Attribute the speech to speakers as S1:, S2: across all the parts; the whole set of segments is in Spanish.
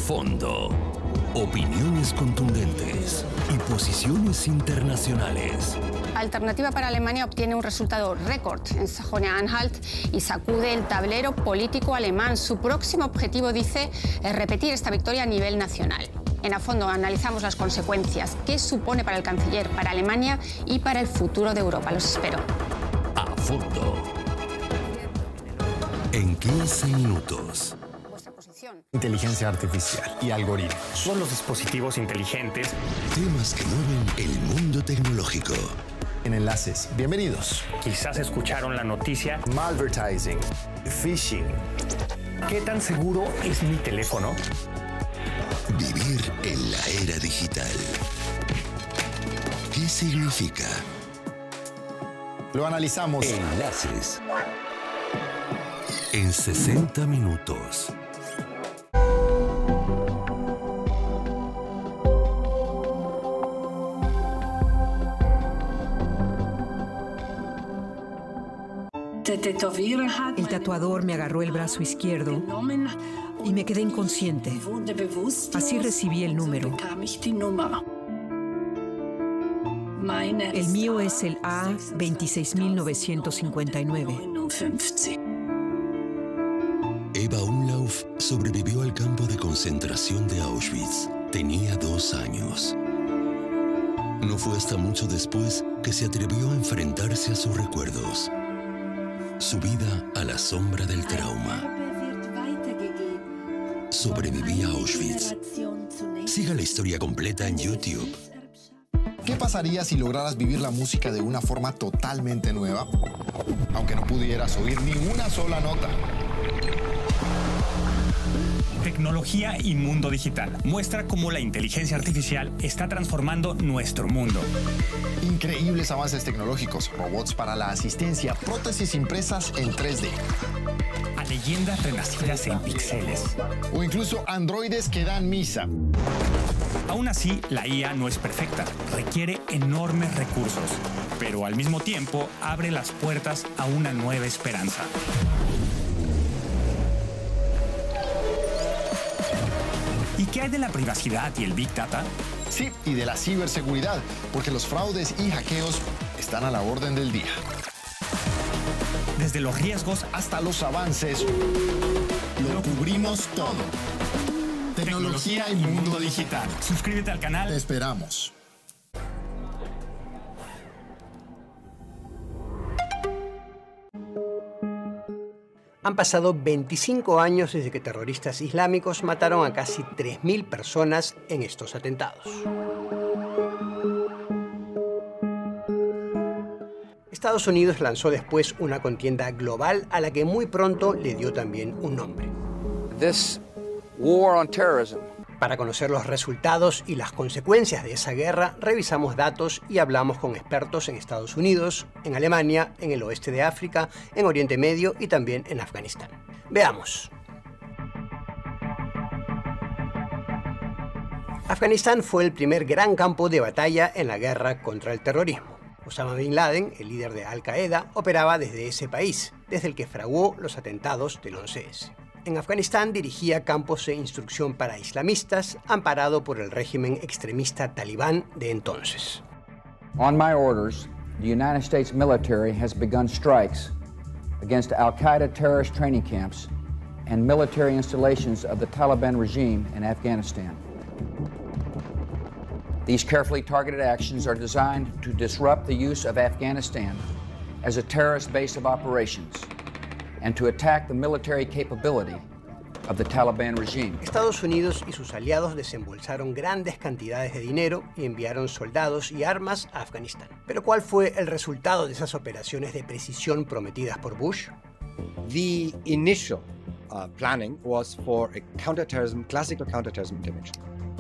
S1: fondo. Opiniones contundentes y posiciones internacionales.
S2: Alternativa para Alemania obtiene un resultado récord en Sajonia-Anhalt y sacude el tablero político alemán. Su próximo objetivo, dice, es repetir esta victoria a nivel nacional. En A Fondo analizamos las consecuencias, qué supone para el canciller, para Alemania y para el futuro de Europa. Los espero.
S1: A Fondo. En 15 minutos.
S3: Inteligencia artificial y algoritmos. Son los dispositivos inteligentes.
S1: Temas que mueven el mundo tecnológico.
S3: En Enlaces, bienvenidos.
S4: Quizás escucharon la noticia.
S3: Malvertising, phishing.
S4: ¿Qué tan seguro es mi teléfono?
S1: Vivir en la era digital. ¿Qué significa?
S3: Lo analizamos.
S1: Enlaces. En 60 minutos.
S5: El tatuador me agarró el brazo izquierdo y me quedé inconsciente. Así recibí el número. El mío es el A26959.
S1: Eva Umlauf sobrevivió al campo de concentración de Auschwitz. Tenía 2 años. No fue hasta mucho después que se atrevió a enfrentarse a sus recuerdos. Su vida a la sombra del trauma. Sobreviví a Auschwitz. Siga la historia completa en YouTube.
S3: ¿Qué pasaría si lograras vivir la música de una forma totalmente nueva? Aunque no pudieras oír ni una sola nota.
S4: Tecnología y mundo digital. Muestra cómo la inteligencia artificial está transformando nuestro mundo.
S3: Increíbles avances tecnológicos, robots para la asistencia, prótesis impresas en 3D.
S4: A leyendas renacidas en píxeles.
S3: O incluso androides que dan misa.
S4: Aún así, la IA no es perfecta. Requiere enormes recursos. Pero al mismo tiempo, abre las puertas a una nueva esperanza. ¿Y qué hay de la privacidad y el Big Data?
S3: Sí, y de la ciberseguridad, porque los fraudes y hackeos están a la orden del día.
S4: Desde los riesgos
S3: hasta los avances, lo cubrimos todo. Tecnología y mundo digital.
S4: Suscríbete al canal.
S3: Te esperamos.
S6: Han pasado 25 años desde que terroristas islámicos mataron a casi 3.000 personas en estos atentados. Estados Unidos lanzó después una contienda global a la que muy pronto le dio también un nombre.
S7: This war on terrorism.
S6: Para conocer los resultados y las consecuencias de esa guerra, revisamos datos y hablamos con expertos en Estados Unidos, en Alemania, en el oeste de África, en Oriente Medio y también en Afganistán. Veamos. Afganistán fue el primer gran campo de batalla en la guerra contra el terrorismo. Osama Bin Laden, el líder de Al-Qaeda, operaba desde ese país, desde el que fraguó los atentados del 11S. En Afganistán dirigía campos de instrucción para islamistas, amparado por el régimen extremista talibán de entonces.
S7: On my orders, the United States military has begun strikes against Al-Qaeda terrorist training camps and military installations of the Taliban regime in Afghanistan. These carefully targeted actions are designed to disrupt the use of Afghanistan as a terrorist base of operations and to attack the military capability of the Taliban regime.
S6: Estados Unidos y sus aliados desembolsaron grandes cantidades de dinero y enviaron soldados y armas a Afganistán. Pero ¿cuál fue el resultado de esas operaciones de precisión prometidas por Bush?
S8: The initial planning was for a classical counterterrorism intervention,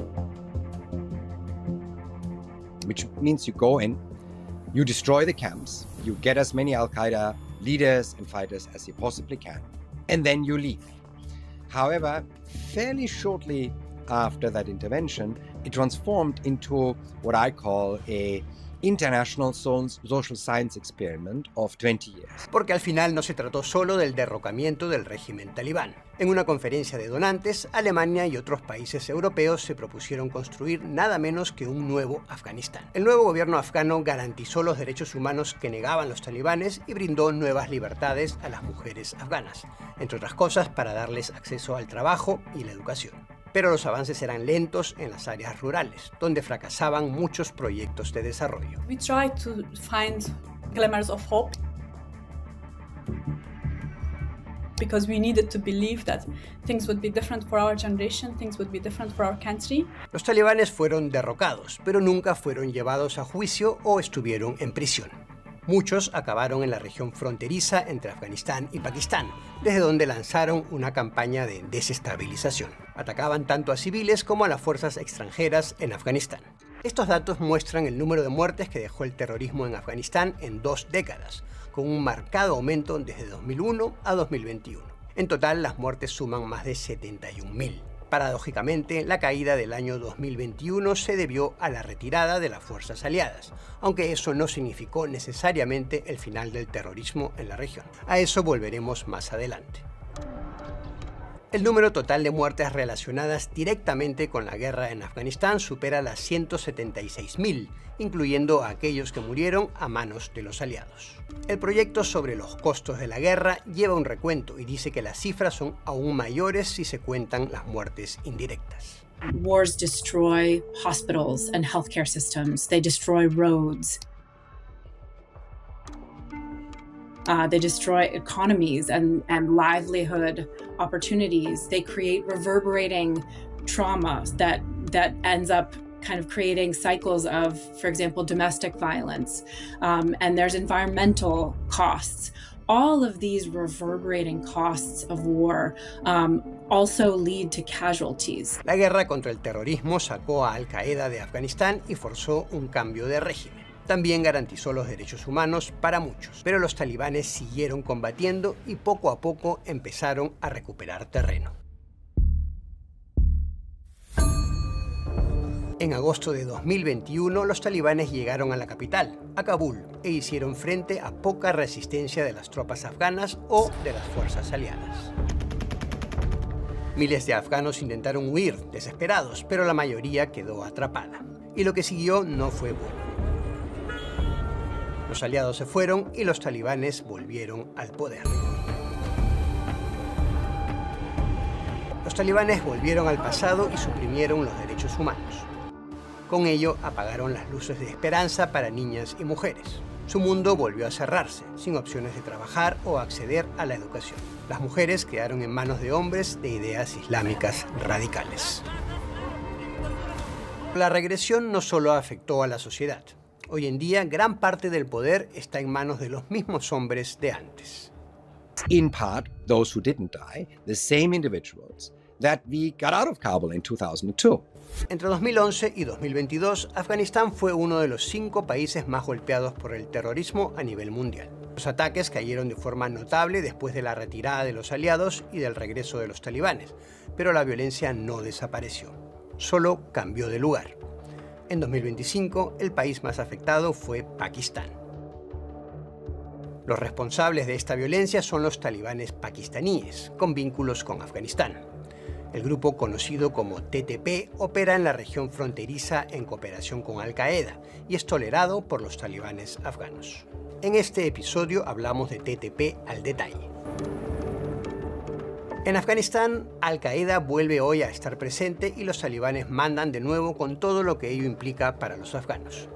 S8: which means you go in, you destroy the camps, you get as many Al-Qaeda leaders and fighters as you possibly can, and then you leave. However, fairly shortly after that intervention, it transformed into what I call a international social science experiment of 20 years.
S6: Porque al final no se trató solo del derrocamiento del régimen talibán. En una conferencia de donantes, Alemania y otros países europeos se propusieron construir nada menos que un nuevo Afganistán. El nuevo gobierno afgano garantizó los derechos humanos que negaban los talibanes y brindó nuevas libertades a las mujeres afganas, entre otras cosas para darles acceso al trabajo y la educación. Pero los avances eran lentos en las áreas rurales, donde fracasaban muchos proyectos de desarrollo.
S9: We tried to find glimmers of hope. Because we needed to believe that things would be different for our generation, things would be different for our country.
S6: Los talibanes fueron derrocados, pero nunca fueron llevados a juicio o estuvieron en prisión. Muchos acabaron en la región fronteriza entre Afganistán y Pakistán, desde donde lanzaron una campaña de desestabilización. Atacaban tanto a civiles como a las fuerzas extranjeras en Afganistán. Estos datos muestran el número de muertes que dejó el terrorismo en Afganistán en 2 décadas, con un marcado aumento desde 2001 a 2021. En total, las muertes suman más de 71.000. Paradójicamente, la caída del año 2021 se debió a la retirada de las fuerzas aliadas, aunque eso no significó necesariamente el final del terrorismo en la región. A eso volveremos más adelante. El número total de muertes relacionadas directamente con la guerra en Afganistán supera las 176.000, incluyendo a aquellos que murieron a manos de los aliados. El proyecto sobre los costos de la guerra lleva un recuento y dice que las cifras son aún mayores si se cuentan las muertes indirectas.
S10: Wars destroy hospitals and healthcare systems. They destroy roads. They destroy economies and livelihood opportunities. They create reverberating trauma that ends up kind of creating cycles of, for example, domestic violence. And there's environmental costs. All of these reverberating costs of war also lead to casualties.
S6: La guerra contra el terrorismo sacó a Al-Qaeda de Afganistán y forzó un cambio de régimen. También garantizó los derechos humanos para muchos, pero los talibanes siguieron combatiendo y poco a poco empezaron a recuperar terreno. En agosto de 2021, los talibanes llegaron a la capital, a Kabul, e hicieron frente a poca resistencia de las tropas afganas o de las fuerzas aliadas. Miles de afganos intentaron huir, desesperados, pero la mayoría quedó atrapada. Y lo que siguió no fue bueno. Los aliados se fueron y los talibanes volvieron al poder. Los talibanes volvieron al pasado y suprimieron los derechos humanos. Con ello apagaron las luces de esperanza para niñas y mujeres. Su mundo volvió a cerrarse, sin opciones de trabajar o acceder a la educación. Las mujeres quedaron en manos de hombres de ideas islámicas radicales. La regresión no solo afectó a la sociedad. Hoy en día, gran parte del poder está en manos de los mismos hombres de antes.
S8: In part, those who didn't die, the same individuals that we got out of Kabul in 2002.
S6: Entre 2011 y 2022, Afganistán fue uno de los 5 países más golpeados por el terrorismo a nivel mundial. Los ataques cayeron de forma notable después de la retirada de los aliados y del regreso de los talibanes, pero la violencia no desapareció, solo cambió de lugar. En 2025, el país más afectado fue Pakistán. Los responsables de esta violencia son los talibanes pakistaníes, con vínculos con Afganistán. El grupo conocido como TTP opera en la región fronteriza en cooperación con Al-Qaeda y es tolerado por los talibanes afganos. En este episodio hablamos de TTP al detalle. En Afganistán, Al-Qaeda vuelve hoy a estar presente y los talibanes mandan de nuevo con todo lo que ello implica para los afganos.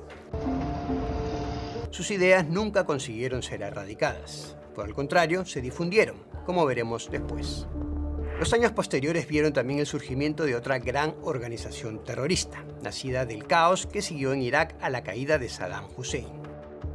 S6: Sus ideas nunca consiguieron ser erradicadas. Por el contrario, se difundieron, como veremos después. Los años posteriores vieron también el surgimiento de otra gran organización terrorista, nacida del caos que siguió en Irak a la caída de Saddam Hussein.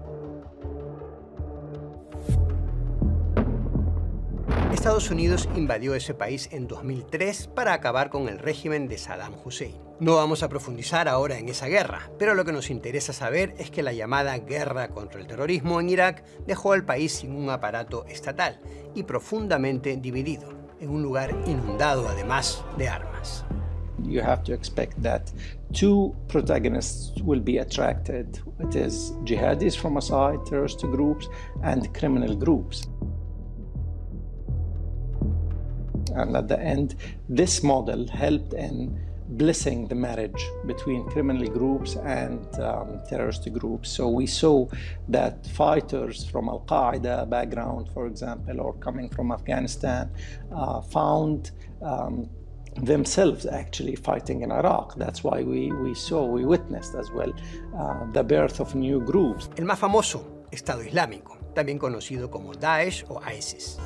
S6: Estados Unidos invadió ese país en 2003 para acabar con el régimen de Saddam Hussein. No vamos a profundizar ahora en esa guerra, pero lo que nos interesa saber es que la llamada guerra contra el terrorismo en Irak dejó al país sin un aparato estatal y profundamente dividido, en un lugar inundado además de armas.
S11: You have to expect that 2 protagonists will be attracted. It is jihadis from a side, terrorist groups, and criminal groups. And at the end, this model helped in blessing the marriage between criminal groups and terrorist groups. So we saw that fighters from Al-Qaeda background, for example, or coming from Afghanistan, found themselves actually fighting in Iraq. That's why we witnessed as well the birth of new groups.
S6: El más famoso, Estado Islámico, también conocido como Daesh o ISIS.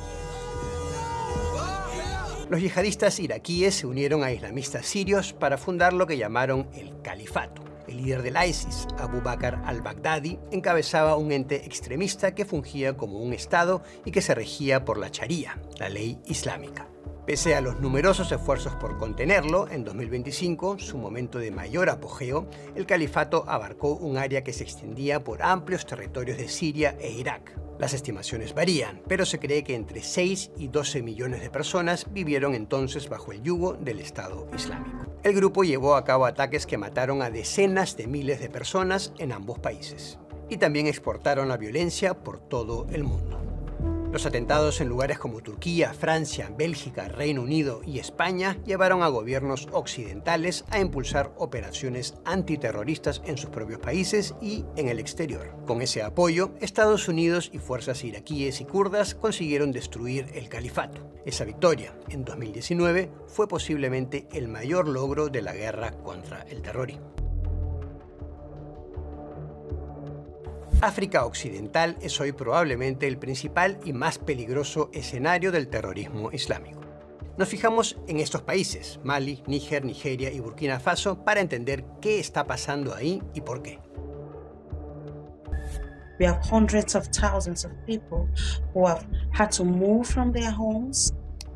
S6: Los yihadistas iraquíes se unieron a islamistas sirios para fundar lo que llamaron el Califato. El líder del ISIS, Abu Bakr al-Baghdadi, encabezaba un ente extremista que fungía como un estado y que se regía por la Sharia, la ley islámica. Pese a los numerosos esfuerzos por contenerlo, en 2025, su momento de mayor apogeo, el califato abarcó un área que se extendía por amplios territorios de Siria e Irak. Las estimaciones varían, pero se cree que entre 6 y 12 millones de personas vivieron entonces bajo el yugo del Estado Islámico. El grupo llevó a cabo ataques que mataron a decenas de miles de personas en ambos países. Y también exportaron la violencia por todo el mundo. Los atentados en lugares como Turquía, Francia, Bélgica, Reino Unido y España llevaron a gobiernos occidentales a impulsar operaciones antiterroristas en sus propios países y en el exterior. Con ese apoyo, Estados Unidos y fuerzas iraquíes y kurdas consiguieron destruir el califato. Esa victoria, en 2019, fue posiblemente el mayor logro de la guerra contra el terrorismo. África Occidental es hoy probablemente el principal y más peligroso escenario del terrorismo islámico. Nos fijamos en estos países, Mali, Níger, Nigeria y Burkina Faso, para entender qué está pasando ahí y por qué.
S12: We have hundreds of thousands of people who have had to move from their homes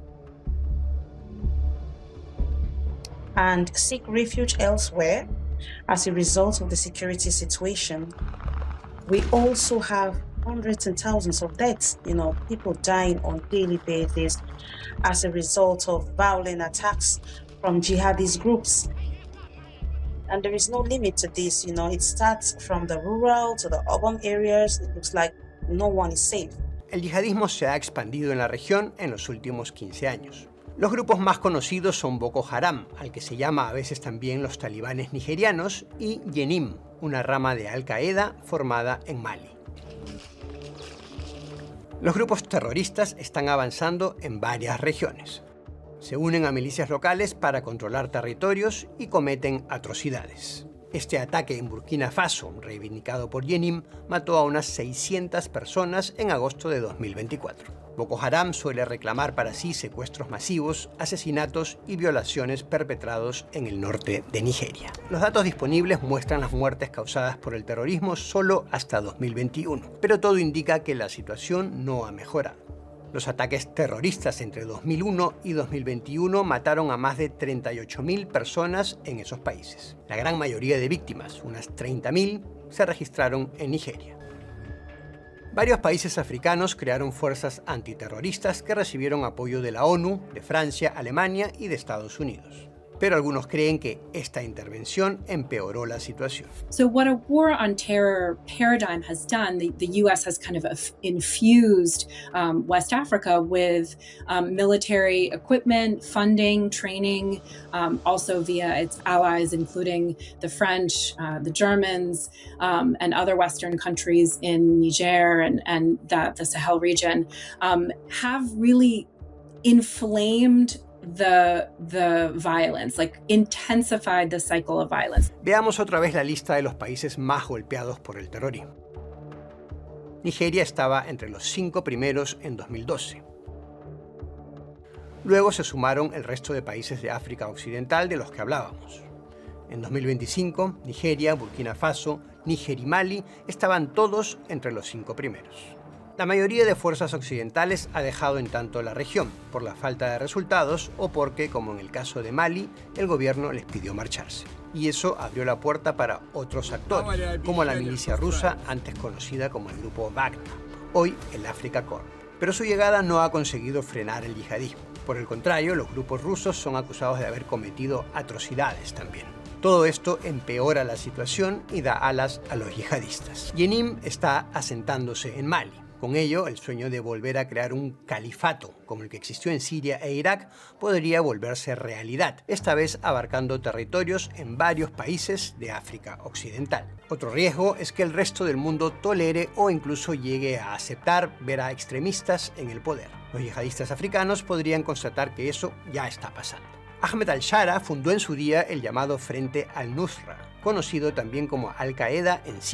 S12: and seek refuge elsewhere as a result of the security situation. We also have hundreds and thousands of deaths, people dying on a daily basis as a result of violent attacks from jihadist groups. And there is no limit to this, it starts from the rural to the urban areas. It looks like no one is safe.
S6: El yihadismo se ha expandido en la región en los últimos 15 años. Los grupos más conocidos son Boko Haram, al que se llama a veces también los talibanes nigerianos, y Yenim, una rama de Al-Qaeda formada en Mali. Los grupos terroristas están avanzando en varias regiones. Se unen a milicias locales para controlar territorios y cometen atrocidades. Este ataque en Burkina Faso, reivindicado por Yenim, mató a unas 600 personas en agosto de 2024. Boko Haram suele reclamar para sí secuestros masivos, asesinatos y violaciones perpetrados en el norte de Nigeria. Los datos disponibles muestran las muertes causadas por el terrorismo solo hasta 2021, pero todo indica que la situación no ha mejorado. Los ataques terroristas entre 2001 y 2021 mataron a más de 38.000 personas en esos países. La gran mayoría de víctimas, unas 30.000, se registraron en Nigeria. Varios países africanos crearon fuerzas antiterroristas que recibieron apoyo de la ONU, de Francia, Alemania y de Estados Unidos. Pero algunos creen que esta intervención empeoró la situación.
S10: So what a war on terror paradigm has done, the U.S. has kind of infused West Africa with military equipment, funding, training, also via its allies, including the French, the Germans, and other Western countries in Niger and the Sahel region, have really inflamed the violence, intensified the cycle of violence.
S6: Veamos otra vez la lista de los países más golpeados por el terrorismo. Nigeria estaba entre los 5 primeros en 2012. Luego se sumaron el resto de países de África Occidental de los que hablábamos. En 2025, Nigeria, Burkina Faso, Níger y Mali estaban todos entre los 5 primeros. La mayoría de fuerzas occidentales ha dejado en tanto la región, por la falta de resultados o porque, como en el caso de Mali, el gobierno les pidió marcharse. Y eso abrió la puerta para otros actores, como la milicia rusa, antes conocida como el grupo Wagner, hoy el Africa Corps. Pero su llegada no ha conseguido frenar el yihadismo. Por el contrario, los grupos rusos son acusados de haber cometido atrocidades también. Todo esto empeora la situación y da alas a los yihadistas. Yenim está asentándose en Mali. Con ello, el sueño de volver a crear un califato, como el que existió en Siria e Irak, podría volverse realidad, esta vez abarcando territorios en varios países de África Occidental. Otro riesgo es que el resto del mundo tolere o incluso llegue a aceptar ver a extremistas en el poder. Los yihadistas africanos podrían constatar que eso ya está pasando. Ahmed al-Shara fundó en su día el llamado Frente al-Nusra, conocido también como Al-Qaeda en Siria.